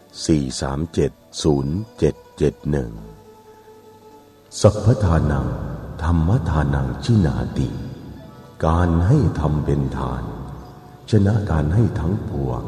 สัพพทานังธรรมทานังชินาติการให้ทำเป็นทานชนะการให้ทั้งปวง